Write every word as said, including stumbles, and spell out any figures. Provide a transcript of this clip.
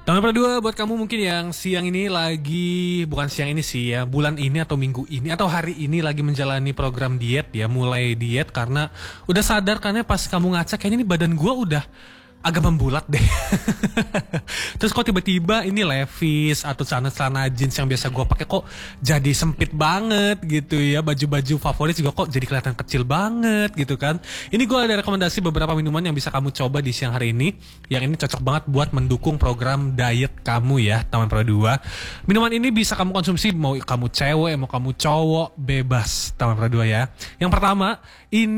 Taman Pradua buat kamu mungkin yang siang ini lagi, bukan siang ini sih ya, bulan ini atau minggu ini atau hari ini lagi menjalani program diet ya, mulai diet karena udah sadar karena pas kamu ngaca kayaknya ini badan gua udah agak membulat deh. Terus kok tiba-tiba ini Levi's atau celana-celana jeans yang biasa gue pakai kok jadi sempit banget gitu ya. Baju-baju favorit juga kok jadi kelihatan kecil banget gitu kan. Ini gue ada rekomendasi beberapa minuman yang bisa kamu coba di siang hari ini. Yang ini cocok banget buat mendukung program diet kamu ya, Taman Pradua. Minuman ini bisa kamu konsumsi mau kamu cewek, mau kamu cowok, bebas Taman Pradua ya. Yang pertama, ini